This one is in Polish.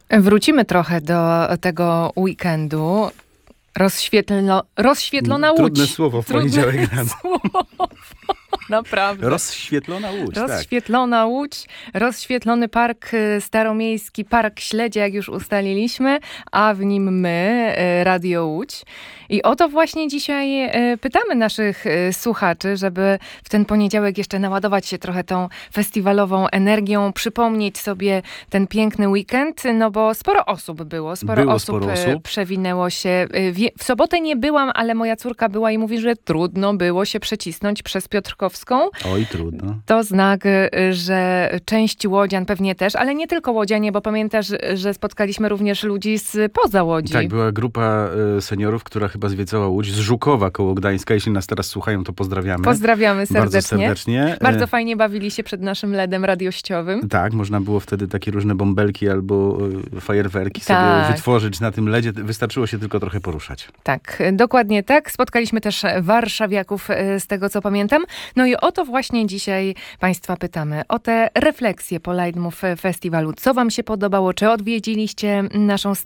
Wrócimy trochę do tego weekendu. Rozświetlona Łódź. Trudne słowo w poniedziałek rano. Słowo. Naprawdę. Rozświetlona Łódź, tak. Rozświetlona Łódź, rozświetlony park staromiejski, Park Śledzie, jak już ustaliliśmy, a w nim my, Radio Łódź. I o to właśnie dzisiaj pytamy naszych słuchaczy, żeby w ten poniedziałek jeszcze naładować się trochę tą festiwalową energią, przypomnieć sobie ten piękny weekend, no bo sporo osób było. Sporo osób przewinęło się. W sobotę nie byłam, ale moja córka była i mówi, że trudno było się przecisnąć przez Piotrkowską. Oj, trudno. To znak, że część łodzian pewnie też, ale nie tylko łodzianie, bo pamiętasz, że spotkaliśmy również ludzi spoza Łodzi. Tak, była grupa seniorów, która chyba zwiedzała Łódź z Żukowa koło Gdańska. Jeśli nas teraz słuchają, to pozdrawiamy. Pozdrawiamy serdecznie. Bardzo serdecznie. Bardzo fajnie bawili się przed naszym LEDem radiościowym. Tak, można było wtedy takie różne bąbelki albo fajerwerki sobie wytworzyć na tym LEDzie. Wystarczyło się tylko trochę poruszać. Tak, dokładnie tak. Spotkaliśmy też warszawiaków, z tego co pamiętam. No i o to właśnie dzisiaj Państwa pytamy. O te refleksje po Leitmotiv Festiwalu. Co Wam się podobało? Czy odwiedziliście naszą